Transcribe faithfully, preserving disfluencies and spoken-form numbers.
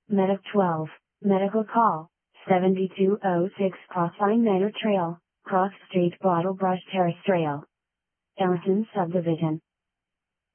Medic twelve, Medical Call, seventy-two oh six Crossline Manor Trail, Cross Street Bottlebrush Terrace Trail. Ellison Subdivision.